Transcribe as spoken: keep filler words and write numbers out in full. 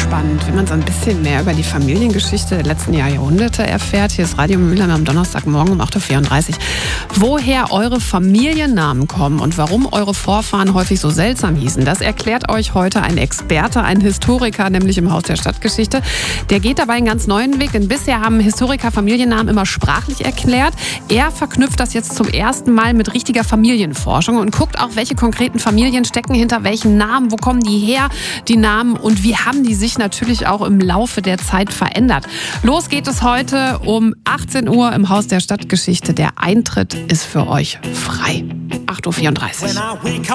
spannend, wenn man so ein bisschen mehr über die Familiengeschichte der letzten Jahrhunderte erfährt. Hier ist Radio Mülheim am Donnerstagmorgen um acht Uhr vierunddreißig. Woher eure Familiennamen kommen und warum eure Vorfahren häufig so seltsam hießen, das erklärt euch heute ein Experte, ein Historiker, nämlich im Haus der Stadtgeschichte. Der geht dabei einen ganz neuen Weg, denn bisher haben Historiker Familiennamen immer sprachlich erklärt. Er verknüpft das jetzt zum ersten Mal mit richtiger Familienforschung und guckt auch, welche konkreten Familien stecken hinter welchen Namen, wo kommen die her, die Namen, und wie haben die sich natürlich auch im Laufe der Zeit verändert. Los geht es heute um achtzehn Uhr im Haus der Stadtgeschichte. Der Eintritt ist für euch frei. acht Uhr vierunddreißig.